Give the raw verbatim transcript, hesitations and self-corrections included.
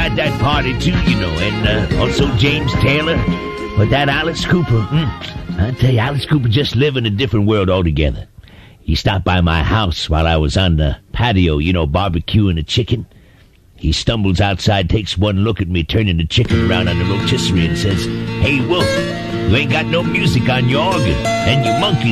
at that party, too, you know, and uh, also James Taylor. But that Alice Cooper, mm, I tell you, Alice Cooper just live in a different world altogether. He stopped by my house while I was on the patio, you know, barbecuing a chicken. He stumbles outside, takes one look at me, turning the chicken around on the rotisserie and says, "Hey, Wolf, you ain't got no music on your organ, and your monkeys